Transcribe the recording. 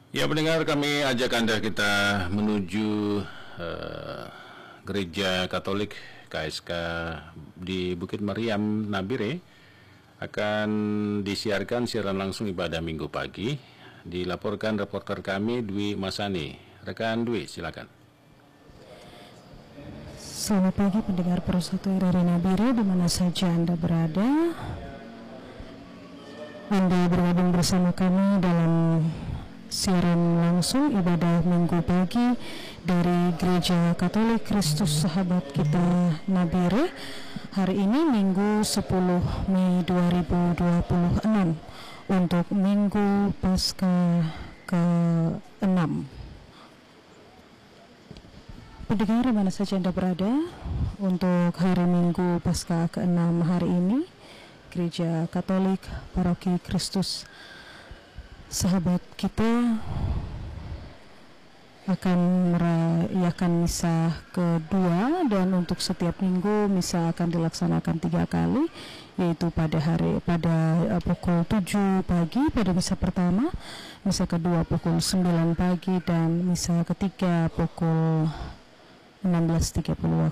Ya pendengar, kami ajak Anda kita menuju Gereja Katolik KSK di Bukit Meriam Nabire. Akan disiarkan siaran langsung ibadah Minggu pagi. Dilaporkan reporter kami Dwi Masani. Rekan Dwi, silakan. Selamat pagi pendengar Persatu RRI Nabire di mana saja Anda berada. Anda bergabung bersama kami dalam siaran langsung ibadah Minggu pagi dari Gereja Katolik Kristus Sahabat Kita Nabire. Hari ini Minggu 10 Mei 2026 untuk Minggu Paskah ke-6. Pendengar mana saja Anda berada, untuk hari Minggu Paskah ke-6 hari ini, Gereja Katolik Paroki Kristus Sahabat Kita akan merayakan misa kedua, dan untuk setiap minggu misa akan dilaksanakan 3 kali, yaitu pada pukul 7 pagi pada misa pertama, misa kedua pukul 9 pagi, dan misa ketiga pukul 16.30